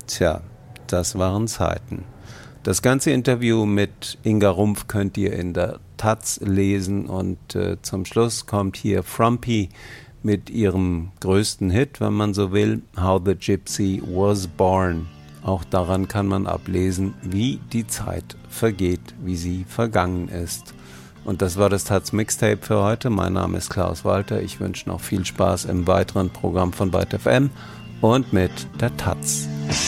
Tja, das waren Zeiten. Das ganze Interview mit Inga Rumpf könnt ihr in der Taz lesen und zum Schluss kommt hier Frumpy mit ihrem größten Hit, wenn man so will, How the Gypsy Was Born. Auch daran kann man ablesen, wie die Zeit vergeht, wie sie vergangen ist. Und das war das Taz Mixtape für heute. Mein Name ist Klaus Walter. Ich wünsche noch viel Spaß im weiteren Programm von Byte FM und mit der Taz.